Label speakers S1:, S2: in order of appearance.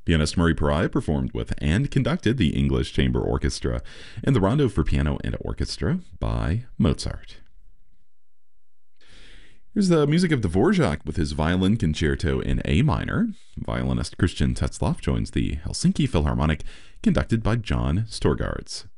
S1: Pianist Murray Pariah performed with and conducted the English Chamber Orchestra in the Rondo for Piano and Orchestra by Mozart. Here's the music of Dvorak with his violin concerto in A minor. Violinist Christian Tetzlaff joins the Helsinki Philharmonic, conducted by John Storgards.